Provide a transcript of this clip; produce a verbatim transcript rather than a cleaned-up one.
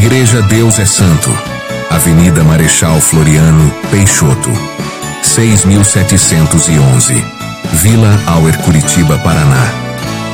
Igreja Deus é Santo, Avenida Marechal Floriano Peixoto, seis mil setecentos e onze, Vila Auer, Curitiba, Paraná.